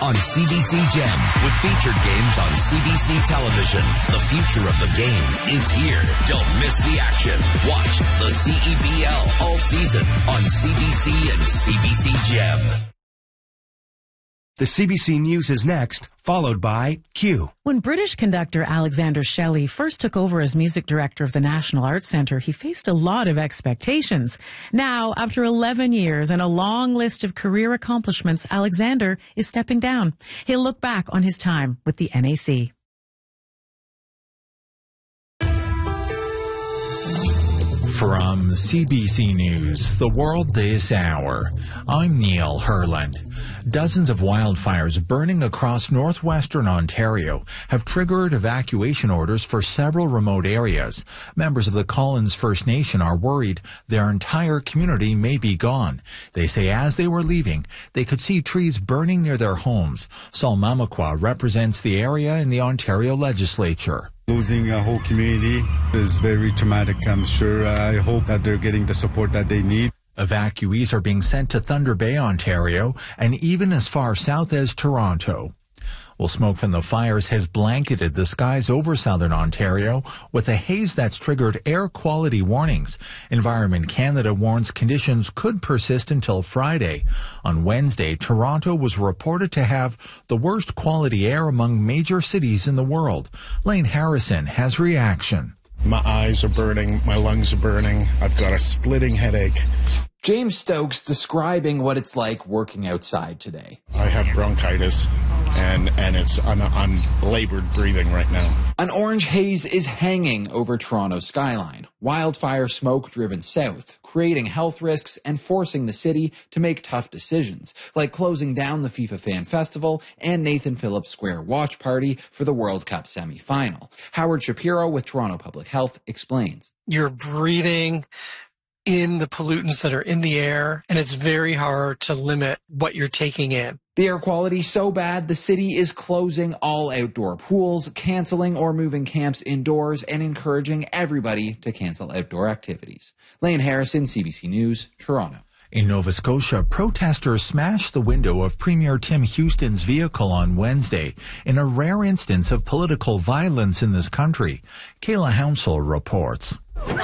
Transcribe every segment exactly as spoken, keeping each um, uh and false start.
on C B C Gem with featured games on C B C television. The future of the game is here. Don't miss the action. Watch the C E B L all season on C B C and C B C Gem. The C B C News is next, followed by Q. When British conductor Alexander Shelley first took over as music director of the National Arts Centre, he faced a lot of expectations. Now, after eleven years and a long list of career accomplishments, Alexander is stepping down. He'll look back on his time with the N A C. From C B C News, The World This Hour, I'm Neil Herland. Dozens of wildfires burning across northwestern Ontario have triggered evacuation orders for several remote areas. Members of the Collins First Nation are worried their entire community may be gone. They say as they were leaving, they could see trees burning near their homes. Saul Mamakwa represents the area in the Ontario legislature. Losing a whole community is very traumatic, I'm sure. I hope that they're getting the support that they need. Evacuees are being sent to Thunder Bay, Ontario, and even as far south as Toronto. Well, smoke from the fires has blanketed the skies over southern Ontario with a haze that's triggered air quality warnings. Environment Canada warns conditions could persist until Friday. On Wednesday, Toronto was reported to have the worst quality air among major cities in the world. Lane Harrison has reaction. My eyes are burning, my lungs are burning, I've got a splitting headache. James Stokes describing what it's like working outside today. I have bronchitis, and, and it's I'm, I'm labored breathing right now. An orange haze is hanging over Toronto's skyline. Wildfire smoke driven south, creating health risks and forcing the city to make tough decisions, like closing down the FIFA Fan Festival and Nathan Phillips Square watch party for the World Cup semi-final. Howard Shapiro with Toronto Public Health explains. You're breathing in the pollutants that are in the air, and it's very hard to limit what you're taking in. The air quality so bad, the city is closing all outdoor pools, canceling or moving camps indoors, and encouraging everybody to cancel outdoor activities. Lane Harrison, C B C News, Toronto. In Nova Scotia, protesters smashed the window of Premier Tim Houston's vehicle on Wednesday in a rare instance of political violence in this country. Kayla Hounsell reports.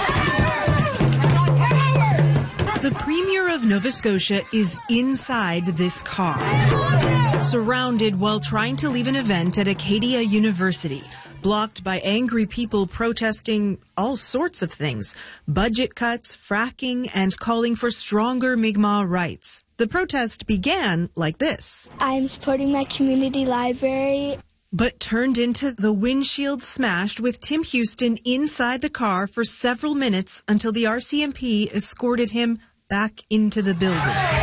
The Premier of Nova Scotia is inside this car, surrounded while trying to leave an event at Acadia University, blocked by angry people protesting all sorts of things, budget cuts, fracking, and calling for stronger Mi'kmaq rights. The protest began like this. I'm supporting my community library. But turned into the windshield smashed with Tim Houston inside the car for several minutes until the R C M P escorted him back into the building.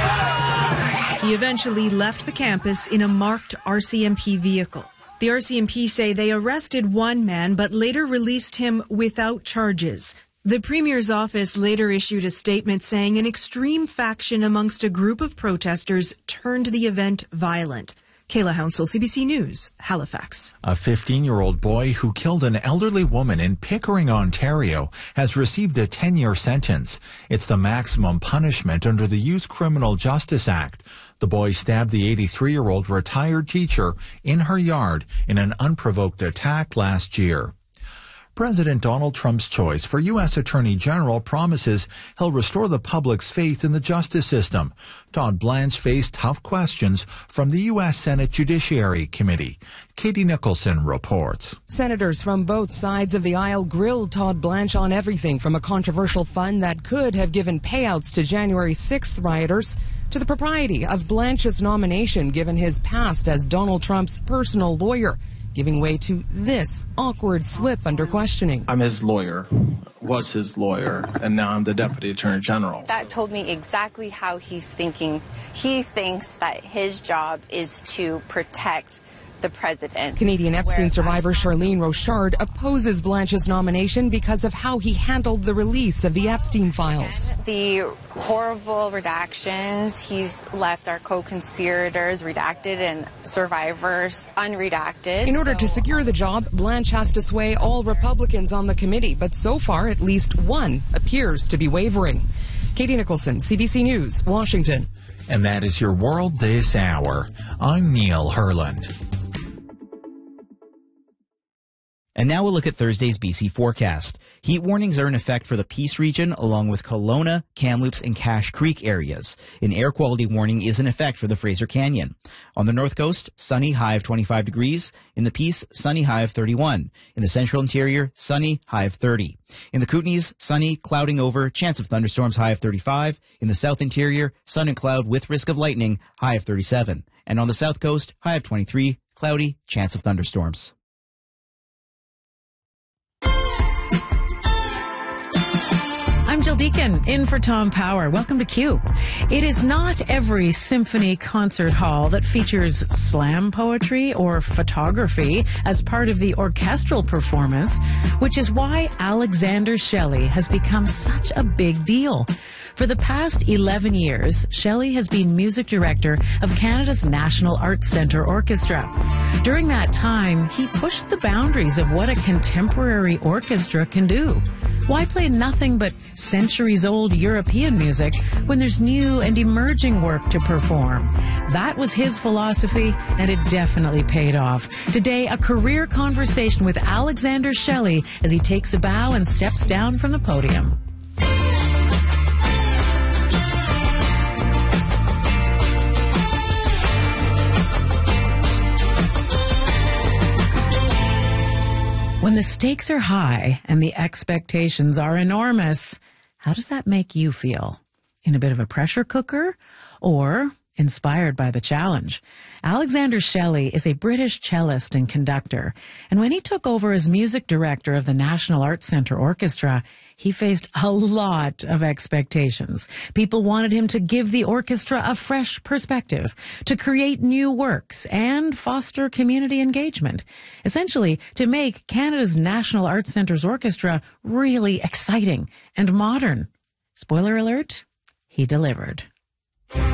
He eventually left the campus in a marked R C M P vehicle. The R C M P say they arrested one man but later released him without charges. The Premier's office later issued a statement saying an extreme faction amongst a group of protesters turned the event violent. Kayla Hounsell, C B C News, Halifax. A fifteen-year-old boy who killed an elderly woman in Pickering, Ontario, has received a ten-year sentence. It's the maximum punishment under the Youth Criminal Justice Act. The boy stabbed the eighty-three-year-old retired teacher in her yard in an unprovoked attack last year. President Donald Trump's choice for U S Attorney General promises he'll restore the public's faith in the justice system. Todd Blanche faced tough questions from the U S Senate Judiciary Committee. Katie Nicholson reports. Senators from both sides of the aisle grilled Todd Blanche on everything from a controversial fund that could have given payouts to January sixth rioters to the propriety of Blanche's nomination given his past as Donald Trump's personal lawyer, giving way to this awkward slip under questioning. I'm his lawyer, was his lawyer, and now I'm the Deputy Attorney General. That told me exactly how he's thinking. He thinks that his job is to protect the president. Canadian Epstein survivor Charlene Rochard opposes Blanche's nomination because of how he handled the release of the Epstein files. The horrible redactions, he's left our co-conspirators redacted and survivors unredacted. In order so. to secure the job, Blanche has to sway all Republicans on the committee, but so far at least one appears to be wavering. Katie Nicholson, C B C News, Washington. And that is your world this hour. I'm Neil Herland. And now we'll look at Thursday's B C forecast. Heat warnings are in effect for the Peace region, along with Kelowna, Kamloops, and Cache Creek areas. An air quality warning is in effect for the Fraser Canyon. On the North Coast, sunny, high of twenty-five degrees. In the Peace, sunny, high of thirty-one. In the Central Interior, sunny, high of thirty. In the Kootenays, sunny, clouding over, chance of thunderstorms, high of thirty-five. In the South Interior, sun and cloud with risk of lightning, high of thirty-seven. And on the South Coast, high of twenty-three, cloudy, chance of thunderstorms. I'm Jill Deacon, in for Tom Power. Welcome to Q. It is not every symphony concert hall that features slam poetry or photography as part of the orchestral performance, which is why Alexander Shelley has become such a big deal. For the past eleven years, Shelley has been music director of Canada's National Arts Centre Orchestra. During that time, he pushed the boundaries of what a contemporary orchestra can do. Why play nothing but centuries-old European music when there's new and emerging work to perform? That was his philosophy, and it definitely paid off. Today, a career conversation with Alexander Shelley as he takes a bow and steps down from the podium. When the stakes are high and the expectations are enormous, how does that make you feel? In a bit of a pressure cooker or inspired by the challenge? Alexander Shelley is a British cellist and conductor, and when he took over as music director of the National Arts Centre Orchestra, he faced a lot of expectations. People wanted him to give the orchestra a fresh perspective, to create new works, and foster community engagement. Essentially, to make Canada's National Arts Centre's orchestra really exciting and modern. Spoiler alert, he delivered.